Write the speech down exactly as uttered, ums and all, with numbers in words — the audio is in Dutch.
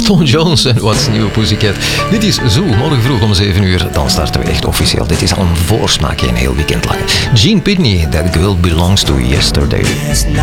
Tom Jones en What's New Pussycat. Dit is Zoo, morgen vroeg om zeven uur. Dan starten we echt officieel. Dit is al een voorsmaakje een heel weekend lang. Gene Pitney, That Girl Belongs to Yesterday.